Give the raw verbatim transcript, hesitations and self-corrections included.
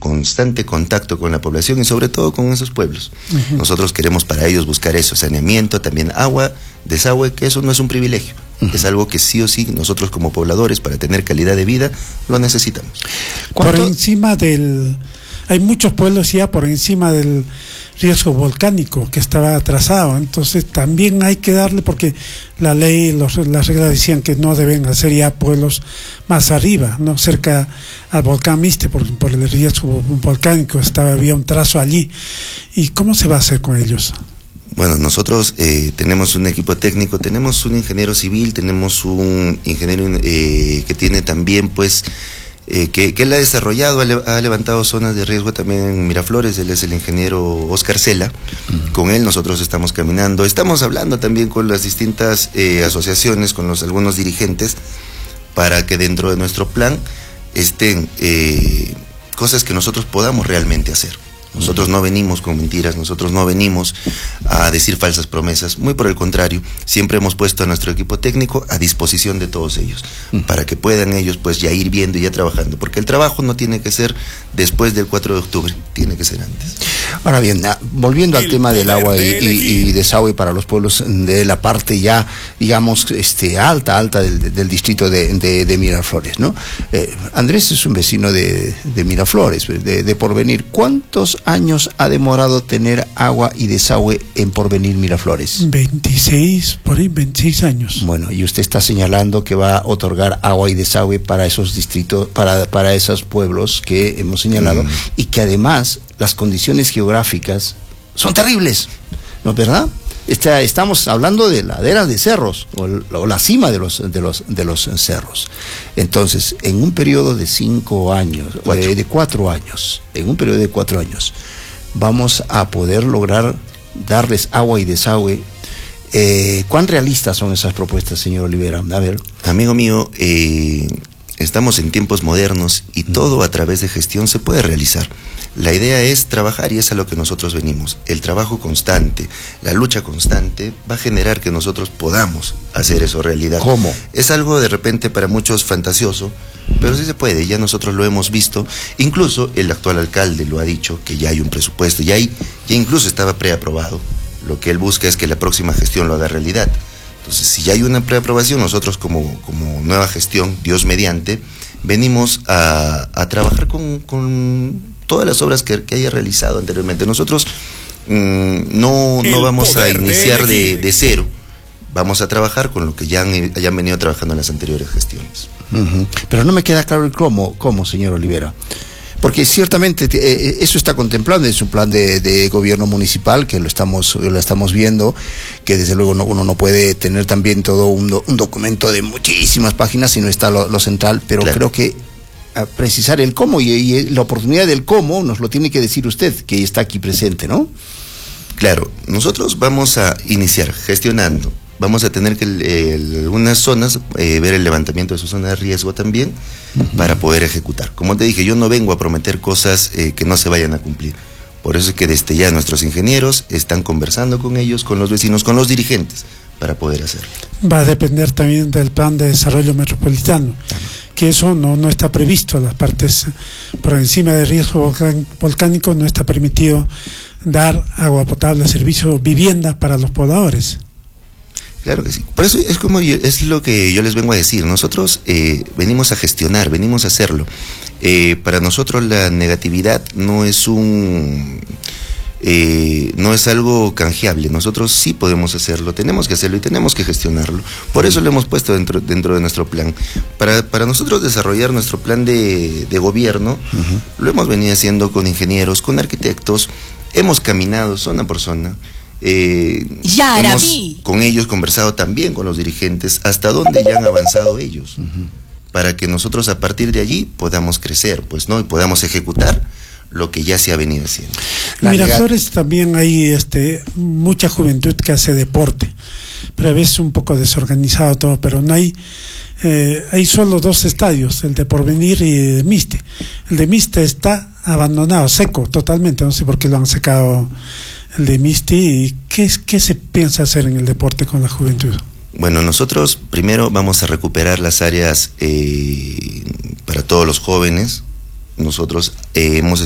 constante contacto con la población y sobre todo con esos pueblos. Uh-huh. Nosotros queremos para ellos buscar eso, saneamiento, también agua, desagüe, que eso no es un privilegio. Uh-huh. Es algo que sí o sí nosotros como pobladores, para tener calidad de vida, lo necesitamos. Por encima del... Hay muchos pueblos ya por encima del riesgo volcánico que estaba atrasado, entonces también hay que darle, porque la ley, los, las reglas decían que no deben hacer ya pueblos más arriba, no cerca al volcán Miste, por, por el riesgo volcánico, estaba, había un trazo allí. ¿Y cómo se va a hacer con ellos? Bueno, nosotros eh, tenemos un equipo técnico, tenemos un ingeniero civil, tenemos un ingeniero eh, que tiene también pues Eh, que, que él ha desarrollado, ha, le, ha levantado zonas de riesgo también en Miraflores. Él es el ingeniero Oscar Cela. Uh-huh. Con él nosotros estamos caminando, estamos hablando también con las distintas eh, asociaciones, con los algunos dirigentes, para que dentro de nuestro plan estén eh, cosas que nosotros podamos realmente hacer. Nosotros no venimos con mentiras, nosotros no venimos a decir falsas promesas, muy por el contrario, siempre hemos puesto a nuestro equipo técnico a disposición de todos ellos, para que puedan ellos pues ya ir viendo y ya trabajando, porque el trabajo no tiene que ser después del cuatro de octubre, tiene que ser antes. Ahora bien, volviendo al tema del agua y, y, y desagüe para los pueblos de la parte ya, digamos, este alta, alta del, del distrito de, de, de Miraflores, ¿no? Eh, Andrés es un vecino de, de Miraflores, de, de Porvenir. ¿Cuántos años ha demorado tener agua y desagüe en Porvenir Miraflores? veintiséis, por ahí, veintiséis años. Bueno, y usted está señalando que va a otorgar agua y desagüe para esos distritos, para, para esos pueblos que hemos señalado, mm. y que además las condiciones geográficas son terribles, ¿no es verdad? Está, estamos hablando de laderas de cerros, o, el, o la cima de los, de, los, de los cerros. Entonces, en un periodo de cinco años, de, de cuatro años, en un periodo de cuatro años, vamos a poder lograr darles agua y desagüe. Eh, ¿Cuán realistas son esas propuestas, señor Olivera? A ver. Amigo mío, eh, estamos en tiempos modernos y mm. todo a través de gestión se puede realizar. La idea es trabajar y es a lo que nosotros venimos. El trabajo constante, la lucha constante va a generar que nosotros podamos hacer eso realidad. ¿Cómo? Es algo de repente para muchos fantasioso, pero sí se puede, ya nosotros lo hemos visto. Incluso el actual alcalde lo ha dicho, que ya hay un presupuesto, ya, hay, ya incluso estaba preaprobado. Lo que él busca es que la próxima gestión lo haga realidad. Entonces, si ya hay una preaprobación, nosotros como, como nueva gestión, Dios mediante, venimos a, a trabajar con... con todas las obras que, que haya realizado anteriormente. Nosotros mmm, no, no vamos a iniciar de, de cero, vamos a trabajar con lo que ya han, hayan venido trabajando en las anteriores gestiones. Uh-huh. Pero no me queda claro el cómo, cómo, señor Olivera. Porque ciertamente eh, eso está contemplado, es un plan de, de gobierno municipal que lo estamos, lo estamos viendo, que desde luego no, uno no puede tener también todo un, un documento de muchísimas páginas si no está lo, lo central, pero claro. Creo que a precisar el cómo y, y la oportunidad del cómo nos lo tiene que decir usted, que está aquí presente, ¿no? Claro, nosotros vamos a iniciar gestionando, vamos a tener que el, algunas zonas eh, ver el levantamiento de su zona de riesgo también, uh-huh. para poder ejecutar. Como te dije, yo no vengo a prometer cosas eh, que no se vayan a cumplir. Por eso es que desde ya nuestros ingenieros están conversando con ellos, con los vecinos, con los dirigentes, para poder hacerlo. Va a depender también del plan de desarrollo metropolitano, que eso no, no está previsto. Las partes por encima del riesgo volcánico no está permitido dar agua potable, servicio, vivienda para los pobladores. Claro que sí. Por eso es como yo, es lo que yo les vengo a decir. Nosotros eh, venimos a gestionar, venimos a hacerlo. Eh, para nosotros la negatividad no es un... Eh, no es algo canjeable. Nosotros sí podemos hacerlo, tenemos que hacerlo y tenemos que gestionarlo. Por eso lo hemos puesto dentro, dentro de nuestro plan. Para, para nosotros desarrollar nuestro plan de, de gobierno, uh-huh. lo hemos venido haciendo con ingenieros, con arquitectos, hemos caminado zona por zona. Eh, ya hemos mí. con ellos conversado también con los dirigentes hasta dónde ya han avanzado ellos, uh-huh. para que nosotros a partir de allí podamos crecer, pues, ¿no? Y podamos ejecutar lo que ya se ha venido haciendo. En Miraflores también hay este mucha juventud que hace deporte, pero a veces un poco desorganizado todo, pero no hay eh, hay solo dos estadios, el de Porvenir y el de Miste. El de Miste está abandonado, seco totalmente, no sé por qué lo han secado el de Miste. ¿Y qué, qué se piensa hacer en el deporte con la juventud? Bueno, nosotros primero vamos a recuperar las áreas eh, para todos los jóvenes. Nosotros eh, hemos